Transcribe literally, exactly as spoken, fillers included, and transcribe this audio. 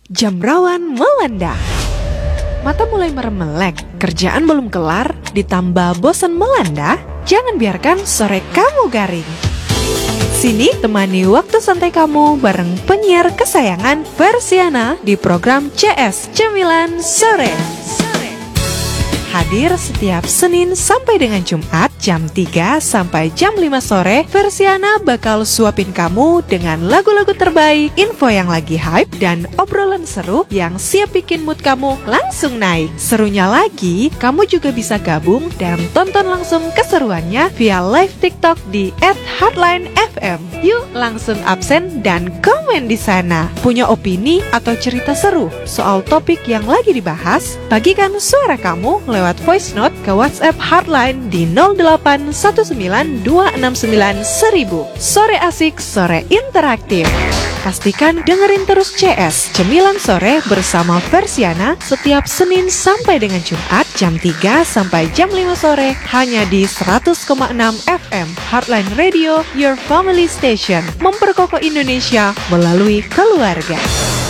Jam rawan melanda. Mata mulai meremelek, kerjaan belum kelar, ditambah bosan melanda. Jangan biarkan sore kamu garing. Sini temani waktu santai kamu bareng penyiar kesayangan Persiana di program C S Cemilan Sore. Hadir setiap Senin sampai dengan Jumat jam tiga sampai jam lima sore. Persiana bakal suapin kamu dengan lagu-lagu terbaik, info yang lagi hype, dan obrolan seru yang siap bikin mood kamu langsung naik. Serunya lagi, kamu juga bisa gabung dan tonton langsung keseruannya via live TikTok di et hotline f m. Yuk langsung absen dan komen di sana. Punya opini atau cerita seru soal topik yang lagi dibahas? Bagikan suara kamu lewat voice note ke WhatsApp hotline di nol delapan satu sembilan dua enam sembilan seribu. Sore asik, sore interaktif. Pastikan dengerin terus C S Cemilan Sore bersama Persiana setiap Senin sampai dengan Jumat jam tiga sampai jam lima sore hanya di seratus koma enam F M Heartline Radio, your family station, memperkokoh Indonesia melalui keluarga.